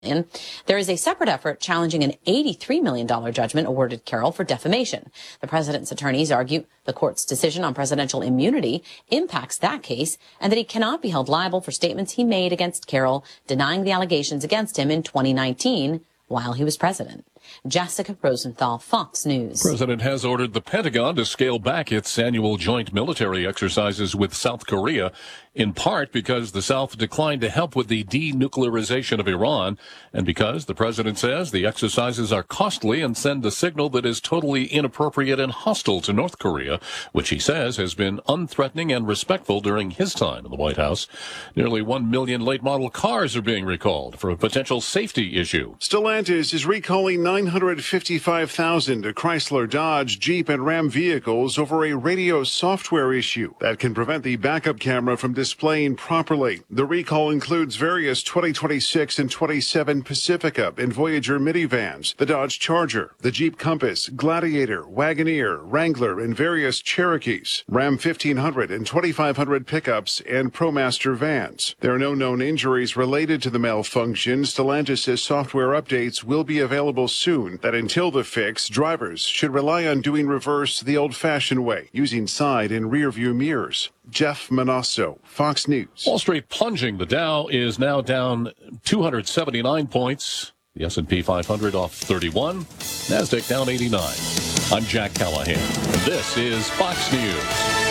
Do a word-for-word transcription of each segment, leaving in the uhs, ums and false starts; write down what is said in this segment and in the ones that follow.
And there is a separate effort challenging an eighty-three million dollars judgment awarded Carroll for defamation. The president's attorneys argue the court's decision on presidential immunity impacts that case and that he cannot be held liable for statements he made against Carroll, denying the allegations against him in twenty nineteen while he was president. Jessica Rosenthal, Fox News. The president has ordered the Pentagon to scale back its annual joint military exercises with South Korea, in part because the South declined to help with the denuclearization of Iran, and because the president says the exercises are costly and send a signal that is totally inappropriate and hostile to North Korea, which he says has been unthreatening and respectful during his time in the White House. Nearly one million late-model cars are being recalled for a potential safety issue. Stellantis is recalling nine hundred fifty-five thousand Chrysler, Dodge, Jeep, and Ram vehicles over a radio software issue that can prevent the backup camera from displaying properly. The recall includes various twenty twenty-six and twenty-seven Pacifica and Voyager minivans, the Dodge Charger, the Jeep Compass, Gladiator, Wagoneer, Wrangler, and various Cherokees, Ram fifteen hundred and twenty-five hundred pickups, and ProMaster vans. There are no known injuries related to the malfunction. Stellantis says software updates will be available soon. That until the fix, drivers should rely on doing reverse the old-fashioned way, using side and rear-view mirrors. Jeff Manasso, Fox News. Wall Street plunging. The Dow is now down two hundred seventy-nine points. The S and P five hundred off thirty-one. NASDAQ down eighty-nine. I'm Jack Callahan, and this is Fox News.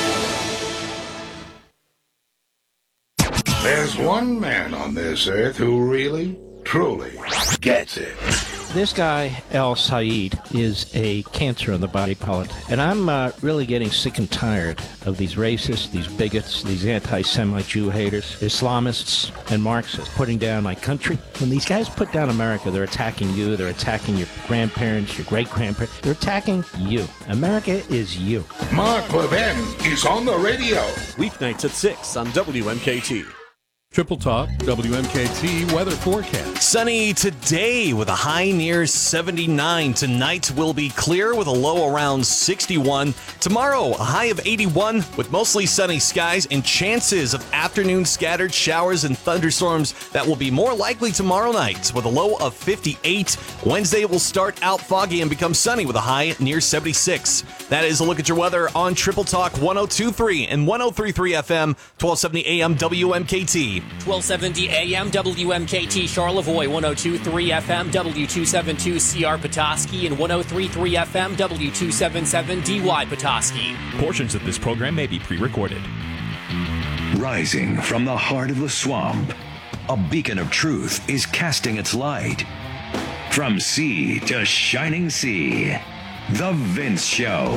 There's one man on this earth who really, truly gets it. This guy, El Sayed, is a cancer on the body politic. And I'm uh, really getting sick and tired of these racists, these bigots, these anti-Semite Jew haters, Islamists, and Marxists putting down my country. When these guys put down America, they're attacking you, they're attacking your grandparents, your great-grandparents. They're attacking you. America is you. Mark Levin is on the radio. Weeknights at six on W M K T. Triple Talk, W M K T weather forecast. Sunny today with a high near seventy-nine. Tonight will be clear with a low around sixty-one. Tomorrow, a high of eighty-one with mostly sunny skies and chances of afternoon scattered showers and thunderstorms that will be more likely tomorrow night with a low of fifty-eight. Wednesday will start out foggy and become sunny with a high near seventy-six. That is a look at your weather on Triple Talk one oh two point three and one oh three point three F M, twelve seventy A M W M K T. twelve seventy A M W M K T Charlevoix, one oh two point three F M W two seventy-two C R Petoskey, and one oh three point three F M W two seventy-seven D Y Petoskey. Portions of this program may be pre-recorded. Rising from the heart of the swamp, a beacon of truth is casting its light. From sea to shining sea, The Vince Show.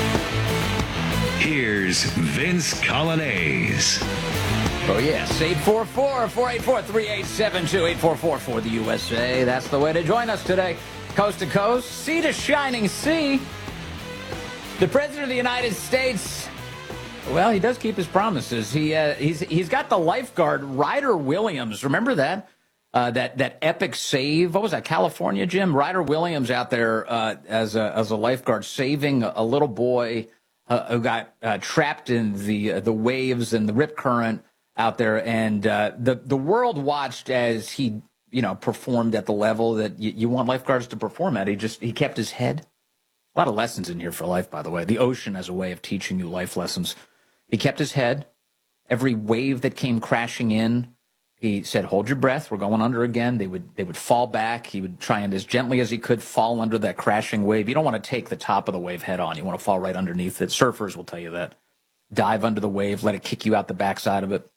Here's Vince Colonnese. Oh, yes. eight four four, four eight four, three eight seven two. eight four four for the U S A. That's the way to join us today. Coast to coast, sea to shining sea. The President of the United States, well, he does keep his promises. He uh, he's he's got the lifeguard, Ryder Williams. Remember that? Uh, that that epic save. What was that, California, Jim? Ryder Williams out there uh, as a as a lifeguard, saving a, a little boy uh, who got uh, trapped in the uh, the waves and the rip current out there, and uh, the the world watched as he, you know, performed at the level that you, you want lifeguards to perform at. He just he kept his head. A lot of lessons in here for life, by the way. The ocean as a way of teaching you life lessons. He kept his head. Every wave that came crashing in, he said, "Hold your breath. We're going under again." They would they would fall back. He would try and as gently as he could fall under that crashing wave. You don't want to take the top of the wave head on. You want to fall right underneath it. Surfers will tell you that. Dive under the wave. Let it kick you out the backside of it.